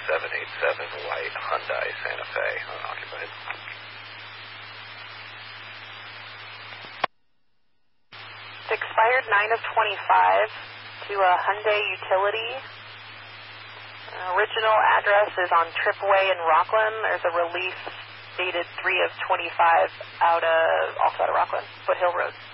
787 white Hyundai Santa Fe unoccupied. It's expired 9 of 25 to a Hyundai Utility. Original address is on Tripway in Rockland. There's a release dated 3 of 25 also out of Rockland, Foothill Road.